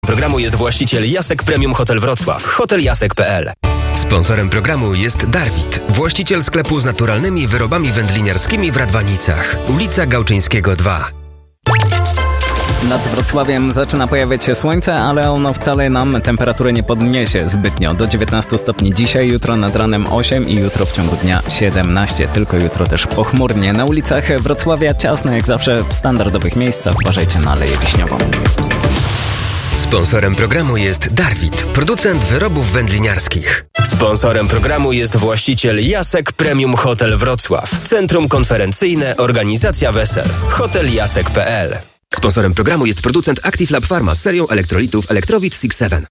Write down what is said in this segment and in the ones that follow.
programu jest właściciel Jasek Premium Hotel Wrocław. Hoteljasek.pl. Sponsorem programu jest Darwit, właściciel sklepu z naturalnymi wyrobami wędliniarskimi w Radwanicach. Ulica Gałczyńskiego 2. Nad Wrocławiem zaczyna pojawiać się słońce, ale ono wcale nam temperatury nie podniesie zbytnio. Do 19 stopni dzisiaj, jutro nad ranem 8 i jutro w ciągu dnia 17. Tylko jutro też pochmurnie. Na ulicach Wrocławia ciasno jak zawsze w standardowych miejscach. Uważajcie na Aleję Wiśniową. Sponsorem programu jest Darwit, producent wyrobów wędliniarskich. Sponsorem programu jest właściciel Jasek Premium Hotel Wrocław. Centrum konferencyjne, organizacja wesel. Hoteljasek.pl. Sponsorem programu jest producent Active Lab Pharma z serią elektrolitów Electrowit 6-7.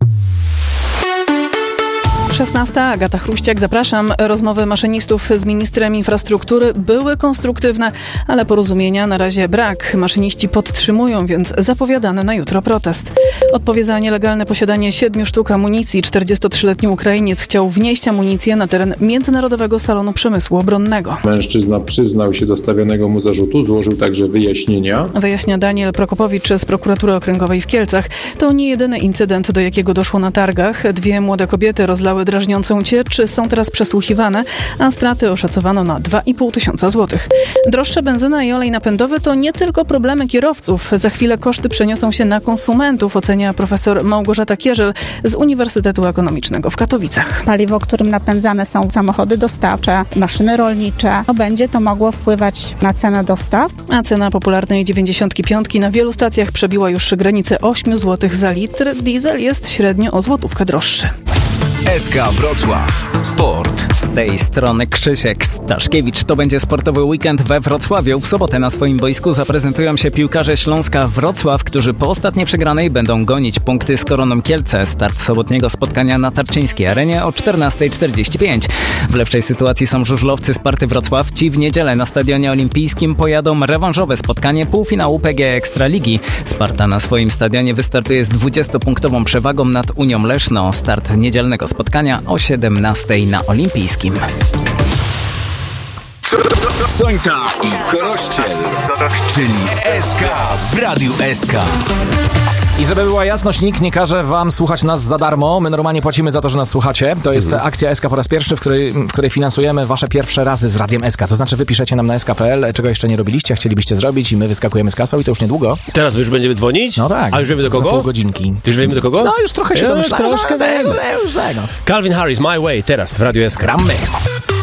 16. Agata Chruściak, zapraszam. Rozmowy maszynistów z ministrem infrastruktury były konstruktywne, ale porozumienia na razie brak. Maszyniści podtrzymują więc zapowiadany na jutro protest. Odpowie za nielegalne posiadanie 7 sztuk amunicji. 43-letni Ukrainiec chciał wnieść amunicję na teren Międzynarodowego Salonu Przemysłu Obronnego. Mężczyzna przyznał się do stawianego mu zarzutu, złożył także wyjaśnienia. Wyjaśnia Daniel Prokopowicz z Prokuratury Okręgowej w Kielcach. To nie jedyny incydent, do jakiego doszło na targach. 2 młode kobiety rozlały drażniącą ciecz, są teraz przesłuchiwane, a straty oszacowano na 2,5 tysiąca złotych. Droższa benzyna i olej napędowy to nie tylko problemy kierowców. Za chwilę koszty przeniosą się na konsumentów, ocenia profesor Małgorzata Kierzel z Uniwersytetu Ekonomicznego w Katowicach. Paliwo, którym napędzane są samochody dostawcze, maszyny rolnicze, będzie to mogło wpływać na cenę dostaw. A cena popularnej 95 na wielu stacjach przebiła już granicę 8 zł za litr. Diesel jest średnio o złotówkę droższy. SK Wrocław. Sport. Z tej strony Krzysiek Staszkiewicz. To będzie sportowy weekend we Wrocławiu. W sobotę na swoim boisku zaprezentują się piłkarze Śląska Wrocław, którzy po ostatniej przegranej będą gonić punkty z Koroną Kielce. Start sobotniego spotkania na Tarczyńskiej Arenie o 14:45. W lepszej sytuacji są żużlowcy z Sparty Wrocław. Ci w niedzielę na Stadionie Olimpijskim pojadą rewanżowe spotkanie półfinału PGE Ekstraligi. Sparta na swoim stadionie wystartuje z 20-punktową przewagą nad Unią Leszno. Start niedzielnego spotkania o 17:00 na Olimpijskim. Sońta i Korościel, czyli SK w Radiu SK. I żeby była jasność, nikt nie każe wam słuchać nas za darmo. My normalnie płacimy za to, że nas słuchacie. To jest akcja SK po raz pierwszy, w której finansujemy wasze pierwsze razy z Radiem SK. To znaczy wy piszecie nam na sk.pl, czego jeszcze nie robiliście, chcielibyście zrobić i my wyskakujemy z kasą i to już niedługo. Teraz już będziemy dzwonić? No tak. A już wiemy do kogo? Za pół godzinki. Już wiemy do kogo? No już trochę się domyślamy. Calvin Harris, My Way, teraz w Radiu SK. Gramy.